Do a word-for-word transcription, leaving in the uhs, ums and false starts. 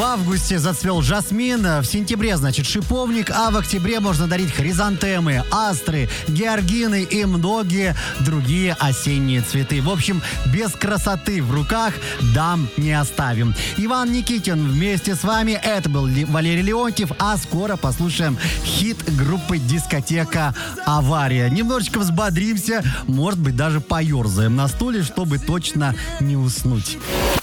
августе зацвел жасмин, в сентябре, значит, шиповник, а в октябре можно дарить хризантемы, астры, георгины и многие другие осенние цветы. В общем, без красоты в руках дам не оставим. Иван Никитин вместе с вами. Это был Валерий Леонтьев, а скоро послушаем хит группы «Дискотека Авария». Немножечко взбодримся, может быть, даже поерзаем на стуле, чтобы точно не уснуть.